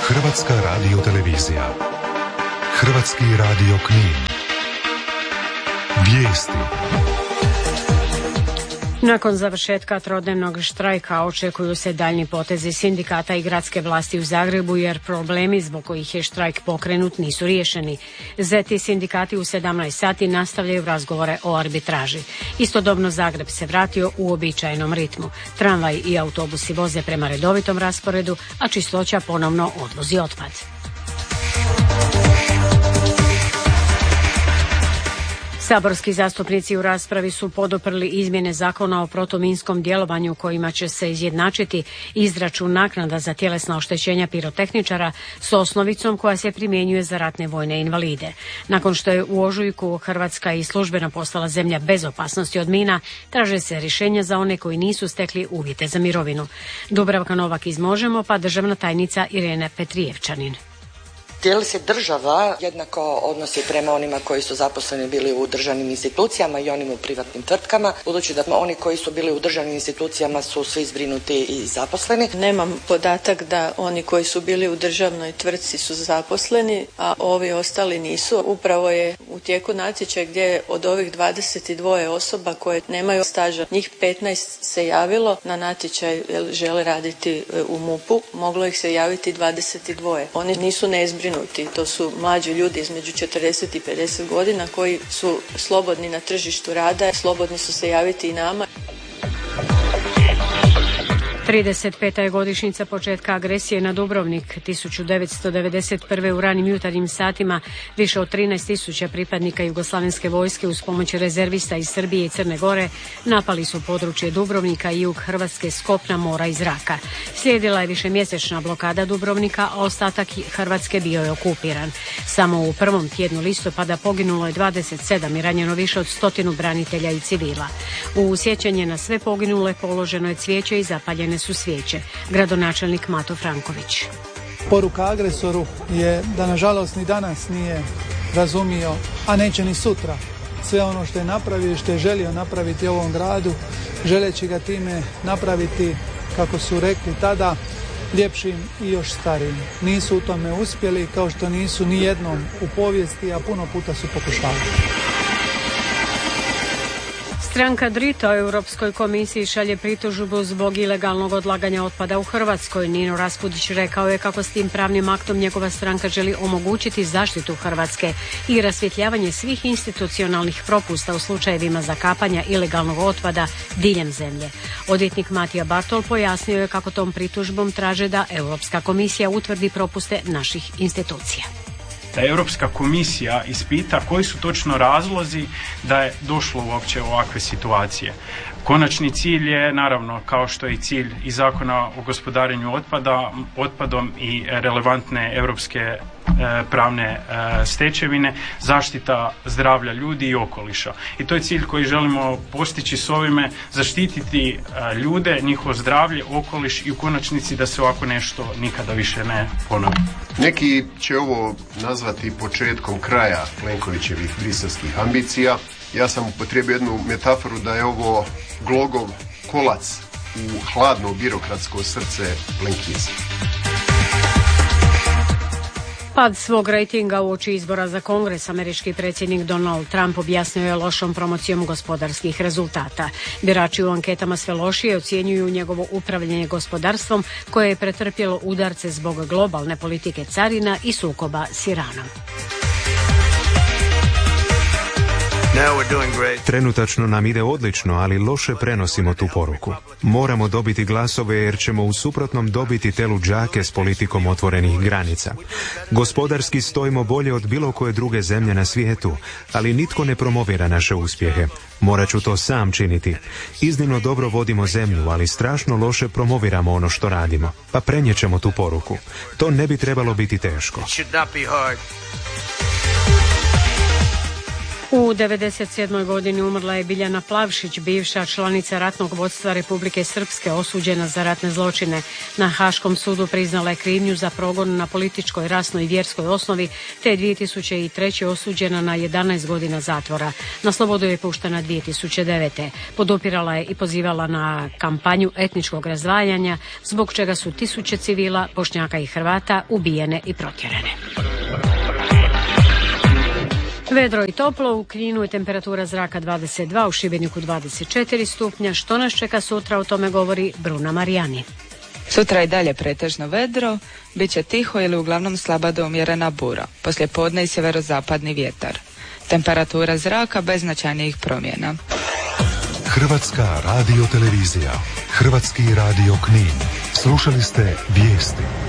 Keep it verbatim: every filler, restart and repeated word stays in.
Hrvatska radiotelevizija. Hrvatski radio Knin. Vijesti. Nakon završetka trodnevnog štrajka očekuju se daljnji potezi sindikata i gradske vlasti u Zagrebu jer problemi zbog kojih je štrajk pokrenut nisu riješeni. Zeti sindikati u sedamnaest sati nastavljaju razgovore o arbitraži. Istodobno Zagreb se vratio u uobičajenom ritmu. Tramvaj i autobusi voze prema redovitom rasporedu, a Čistoća ponovno odvozi otpad. Saborski zastupnici u raspravi su poduprli izmjene zakona o protuminskom djelovanju kojima će se izjednačiti izračun naknada za tjelesna oštećenja pirotehničara s osnovicom koja se primjenjuje za ratne vojne invalide. Nakon što je u ožujku Hrvatska i službeno postala zemlja bez opasnosti od mina, traže se rješenja za one koji nisu stekli uvjete za mirovinu. Dubravka Novak iz Možemo, pa državna tajnica Irena Petrijevčanin. Je li se država jednako odnosi prema onima koji su zaposleni bili u državnim institucijama i onim u privatnim tvrtkama, budući da oni koji su bili u državnim institucijama su svi zbrinuti i zaposleni? Nemam podatak da oni koji su bili u državnoj tvrtci su zaposleni, a ovi ostali nisu. Upravo je u tijeku natječaj gdje od ovih dvadeset dvije osoba koje nemaju staža, njih petnaest se javilo na natječaj jer žele raditi u MUP-u, moglo ih se javiti dvadeset dvije. Oni nisu neizbrinuti. To su mlađi ljudi između četrdeset i pedeset godina koji su slobodni na tržištu rada, slobodni su se javiti i nama. trideset peta je godišnjica početka agresije na Dubrovnik. tisuću devetsto devedeset prve. u ranim jutarnjim satima više od trinaest tisuća pripadnika jugoslavenske vojske uz pomoć rezervista iz Srbije i Crne Gore napali su područje Dubrovnika i jug Hrvatske s kopna, mora i zraka. Slijedila je višemjesečna blokada Dubrovnika, a ostatak Hrvatske bio je okupiran. Samo u prvom tjednu listopada poginulo je dvadeset sedam i ranjeno više od stotinu branitelja i civila. U sjećanje na sve poginule položeno je cvijeće i zapaljene su svijeće. Gradonačelnik Mato Franković. Poruka agresoru je da nažalost ni danas nije razumio, a neće ni sutra, sve ono što je napravio i što je želio napraviti u ovom gradu, želeći ga time napraviti, kako su rekli tada, ljepšim i još starijim. Nisu u tome uspjeli, kao što nisu ni jednom u povijesti, a puno puta su pokušali. Stranka Drita u Europskoj komisiji šalje pritužbu zbog ilegalnog odlaganja otpada u Hrvatskoj. Nino Raspudić rekao je kako s tim pravnim aktom njegova stranka želi omogućiti zaštitu Hrvatske i rasvjetljavanje svih institucionalnih propusta u slučajevima zakapanja ilegalnog otpada diljem zemlje. Odvjetnik Matija Bartol pojasnio je kako tom pritužbom traže da Europska komisija utvrdi propuste naših institucija. Da Europska komisija ispita koji su točno razlozi da je došlo uopće ovakve situacije. Konačni cilj je, naravno, kao što je i cilj i zakona o gospodarenju otpada, otpadom i relevantne europske e, pravne e, stečevine, zaštita zdravlja ljudi i okoliša. I to je cilj koji želimo postići s ovime, zaštititi e, ljude, njihovo zdravlje, okoliš i u konačnici da se ovako nešto nikada više ne ponovi. Neki će ovo nazvati početkom kraja Plenkovićevih briselskih ambicija. Ja sam upotrijebio jednu metaforu da je ovo glogov kolac u hladno birokratsko srce Plenkizma. Pad svog rejtinga uoči izbora za Kongres američki predsjednik Donald Trump objasnio je lošom promocijom gospodarskih rezultata. Birači u anketama sve lošije ocjenjuju njegovo upravljanje gospodarstvom koje je pretrpjelo udarce zbog globalne politike carina i sukoba s Iranom. Trenutačno nam ide odlično, ali loše prenosimo tu poruku. Moramo dobiti glasove jer ćemo u suprotnom dobiti telu džake s politikom otvorenih granica. Gospodarski stojimo bolje od bilo koje druge zemlje na svijetu, ali nitko ne promovira naše uspjehe. Morat ću to sam činiti. Iznimno dobro vodimo zemlju, ali strašno loše promoviramo ono što radimo. Pa prenijećemo tu poruku. To ne bi trebalo biti teško. U devedeset sedmoj godini umrla je Biljana Plavšić, bivša članica ratnog vodstva Republike Srpske, osuđena za ratne zločine. Na Haškom sudu priznala je krivnju za progon na političkoj, rasnoj i vjerskoj osnovi, te je dvije tisuće treće. osuđena na jedanaest godina zatvora. Na slobodu je puštena dvije tisuće devete. Podupirala je i pozivala na kampanju etničkog razdvajanja, zbog čega su tisuće civila, Bošnjaka i Hrvata, ubijene i protjerane. Vedro i toplo, u Kninu je temperatura zraka dvadeset dva, u Šibeniku dvadeset četiri stupnja. Što nas čeka sutra, o tome govori Bruna Marijani. Sutra je dalje pretežno vedro, bit će tiho ili uglavnom slaba do umjerena bura, poslijepodne i sjeverozapadni vjetar. Temperatura zraka bez značajnijih promjena. Hrvatska radiotelevizija, Hrvatski radio Knin. Slušali ste vijesti.